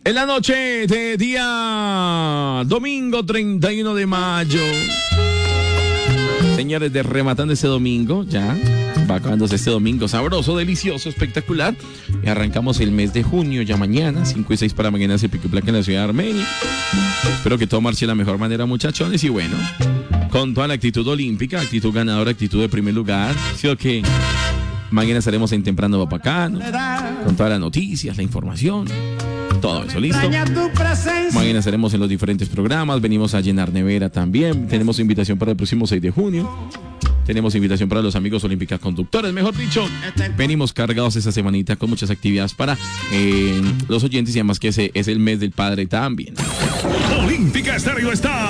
En la noche de día domingo 31 de mayo. Señores, rematando ese domingo, ya va acabándose este domingo sabroso, delicioso, espectacular. Y arrancamos el mes de junio, ya mañana, 5 y 6 para mañana, ese pico y placa en la ciudad de Armenia. Espero que todo marche de la mejor manera, muchachones. Y bueno, con toda la actitud olímpica, actitud ganadora, actitud de primer lugar. ¿Sí o qué? Mañana estaremos en Temprano Bapacano, con todas las noticias, la información, todo eso, ¿listo? Mañana estaremos en los diferentes programas, venimos a llenar nevera también, tenemos invitación para el próximo 6 de junio, tenemos invitación para los amigos olímpicas conductores, mejor dicho, venimos cargados esa semanita con muchas actividades para los oyentes y además que ese es el mes del padre también. Olímpica Estéreo está